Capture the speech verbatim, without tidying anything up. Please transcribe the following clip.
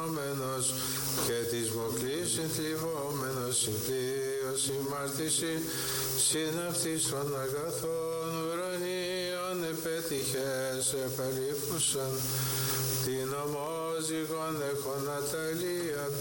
ορμόμενος και της μοκλής συντριβόμενος συντρίος ημάρτηση συναυτήσων αγαθών ουρανίων επέτυχες επαλήφουσαν την ομόζυγον έχων αταλίαν